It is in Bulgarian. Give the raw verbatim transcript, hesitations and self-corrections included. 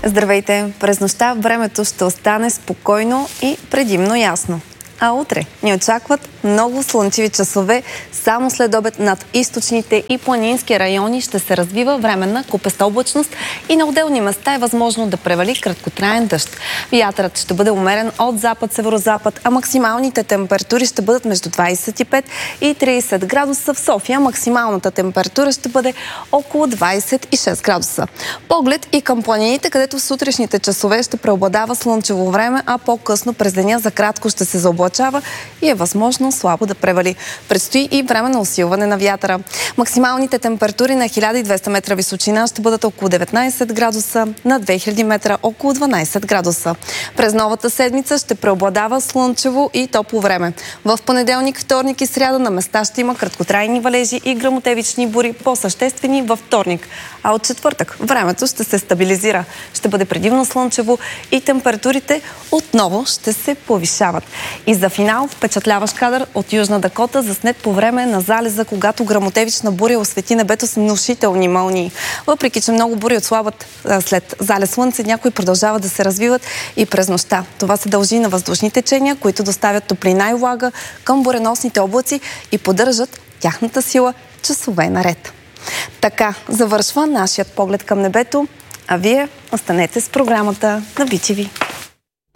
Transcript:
Здравейте! През нощта времето ще остане спокойно и предимно ясно. А утре ни очакват много слънчеви часове. Само след обед над източните и планински райони ще се развива временна купеста облачност и на отделни места е възможно да превали краткотраен дъжд. Вятърът ще бъде умерен от запад-северозапад, а максималните температури ще бъдат между двадесет и пет и тридесет градуса. В София максималната температура ще бъде около двадесет и шест градуса. Поглед и към планините, където в сутрешните часове ще преобладава слънчево време, а по-късно през деня за кратко ще се заоблачава и е възможно слабо да превали. Предстои и време на усилване на вятъра. Максималните температури на хиляда и двеста метра височина ще бъдат около деветнадесет градуса, на две хиляди метра около дванадесет градуса. През новата седмица ще преобладава слънчево и топло време. В понеделник, вторник и сряда на места ще има краткотрайни валежи и гръмотевични бури, по-съществени във вторник. А от четвъртък времето ще се стабилизира. Ще бъде предимно слънчево и температурите отново ще се повишават. И за финал впечатляващ кадър от Южна Дакота, заснет по време на залеза, когато гръмотевична буря освети небето с внушителни мълнии. Въпреки че много бури отслабват след залез слънце, някои продължават да се развиват и през нощта. Това се дължи на въздушни течения, които доставят топлина и влага към буреносните облаци и поддържат тяхната сила часове наред. Така завършва нашият поглед към небето, а вие останете с програмата на Би Ти Ви.